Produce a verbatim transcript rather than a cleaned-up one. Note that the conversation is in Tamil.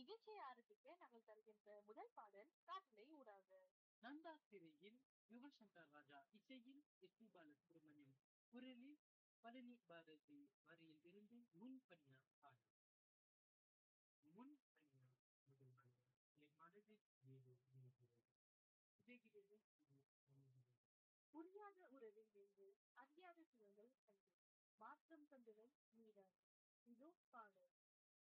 நிகழ்ச்சியை ஆரம்பிக்க நாங்கள் தருகின்ற முதல் பாடல் காற்றலை ஊடாக. நந்தா திரையில் யுவசங்கர் ராஜா இசையில் எஸ் பி பாலசுப்ரமணியம் குரலில் பழனி பாரதி வரியில் இருந்து முன்பண்ணா பாடல். முன்பண்ணா முதல் பாடல் என் மனதில் ஏதோ நினைக்கிறது சிதைகிறது இது அணுகிறது. புரியாத உறவில் நின்று அறியாத சுரங்கள் கண்டு மாற்றம் கண்டவன் நீதான். இதோ பாடல்.